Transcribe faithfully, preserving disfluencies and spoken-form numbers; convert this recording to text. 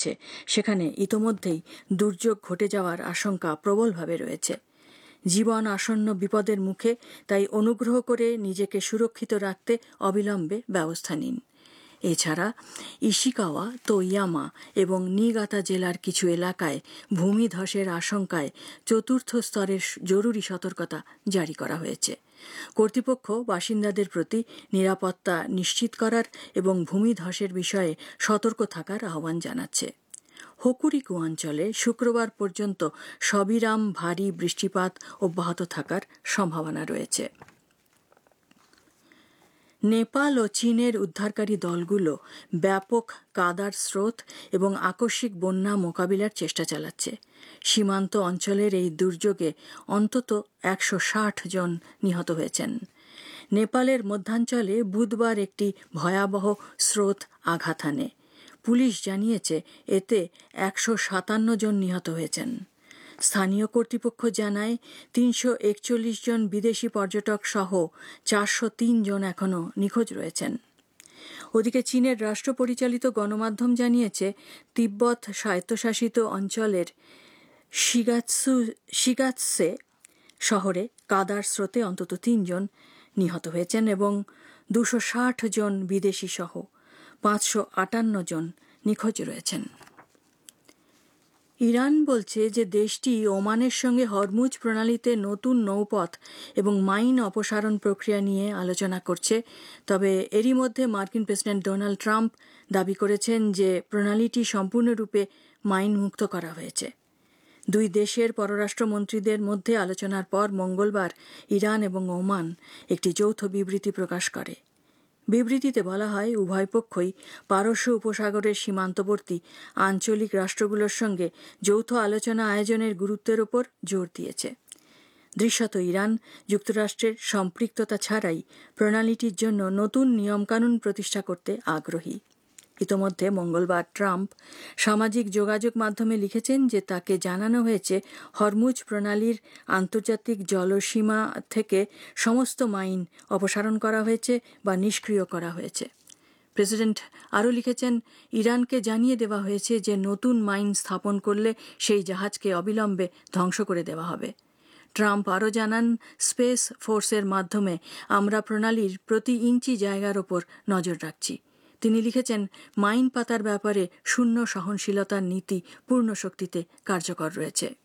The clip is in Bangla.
যাচ্ছে সেখানে ইতোমধ্যেই দুর্যোগ ঘটে যাওয়ার আশঙ্কা প্রবলভাবে রয়েছে। জীবন আসন্ন বিপদের মুখে, তাই অনুগ্রহ করে নিজেকে সুরক্ষিত রাখতে অবিলম্বে ব্যবস্থা নিন। এছাড়া ইশিকাওয়া, তোয়ামা এবং নিগাতা জেলার কিছু এলাকায় ভূমিধসের আশঙ্কায় চতুর্থ স্তরের জরুরি সতর্কতা জারি করা হয়েছে। কর্তৃপক্ষ বাসিন্দাদের প্রতি নিরাপত্তা নিশ্চিত করার এবং ভূমিধসের বিষয়ে সতর্ক থাকার আহ্বান জানাচ্ছে। হোকুরিকু অঞ্চলে শুক্রবার পর্যন্ত সবিরাম ভারী বৃষ্টিপাত অব্যাহত থাকার সম্ভাবনা রয়েছে। নেপাল ও চীনের উদ্ধারকারী দলগুলো ব্যাপক কাদার স্রোত এবং আকস্মিক বন্যা মোকাবিলার চেষ্টা চালাচ্ছে। সীমান্ত অঞ্চলের এই দুর্যোগে অন্তত একশো ষাট জন নিহত হয়েছেন। নেপালের মধ্যাঞ্চলে বুধবার একটি ভয়াবহ স্রোত আঘাত হানে। পুলিশ জানিয়েছে এতে একশো সাতান্ন জন নিহত হয়েছেন। স্থানীয় কর্তৃপক্ষ জানায় তিনশো একচল্লিশ জন বিদেশি পর্যটক সহ চারশো তিন জন এখনও নিখোঁজ রয়েছেন। ওদিকে চীনের রাষ্ট্র পরিচালিত গণমাধ্যম জানিয়েছে তিব্বত স্বায়ত্তশাসিত অঞ্চলের শিগাৎসু শিগাৎসে শহরে কাদার স্রোতে অন্তত তিনজন নিহত হয়েছেন এবং দুশো ষাট জন বিদেশি সহ পাঁচশো আটান্ন জন নিখোঁজ রয়েছেন। ইরান বলছে যে দেশটি ওমানের সঙ্গে হরমুজ প্রণালীতে নতুন নৌপথ এবং মাইন অপসারণ প্রক্রিয়া নিয়ে আলোচনা করছে। তবে এরই মধ্যে মার্কিন প্রেসিডেন্ট ডোনাল্ড ট্রাম্প দাবি করেছেন যে প্রণালীটি সম্পূর্ণরূপে মাইন মুক্ত করা হয়েছে। দুই দেশের পররাষ্ট্রমন্ত্রীদের মধ্যে আলোচনার পর মঙ্গলবার ইরান এবং ওমান একটি যৌথ বিবৃতি প্রকাশ করে। বিবৃতিতে বলা হয়, উভয় পক্ষই পারস্য উপসাগরের সীমান্তবর্তী আঞ্চলিক রাষ্ট্রগুলোর সঙ্গে যৌথ আলোচনা আয়োজনের গুরুত্বের ওপর জোর দিয়েছে। দৃশ্যত ইরান যুক্তরাষ্ট্রের সম্পৃক্ততা ছাড়াই প্রণালীটির জন্য নতুন নিয়মকানুন প্রতিষ্ঠা করতে আগ্রহী। ইতোমধ্যে মঙ্গলবার ট্রাম্প সামাজিক যোগাযোগ মাধ্যমে লিখেছেন যে তাকে জানানো হয়েছে হরমুজ প্রণালীর আন্তর্জাতিক জলসীমা থেকে সমস্ত মাইন অপসারণ করা হয়েছে বা নিষ্ক্রিয় করা হয়েছে। প্রেসিডেন্ট আরও লিখেছেন, ইরানকে জানিয়ে দেওয়া হয়েছে যে নতুন মাইন স্থাপন করলে সেই জাহাজকে অবিলম্বে ধ্বংস করে দেওয়া হবে। ট্রাম্প আরও জানান, স্পেস ফোর্সের মাধ্যমে আমরা প্রণালীর প্রতি ইঞ্চি জায়গার ওপর নজর রাখছি। তিনি লিখেছেন, মাইন পাতার ব্যাপারে শূন্য সহনশীলতার নীতি পূর্ণ শক্তিতে কার্যকর রয়েছে।